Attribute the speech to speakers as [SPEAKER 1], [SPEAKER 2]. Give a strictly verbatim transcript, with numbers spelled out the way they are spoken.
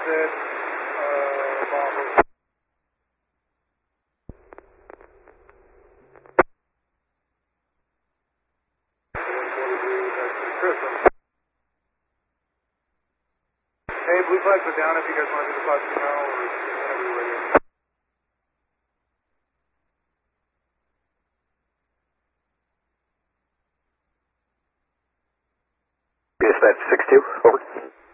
[SPEAKER 1] said, uh, Bravo. Hey, blue flags are down if you guys want to do the five two now, or whenever you're ready.
[SPEAKER 2] Dispatch six two, over.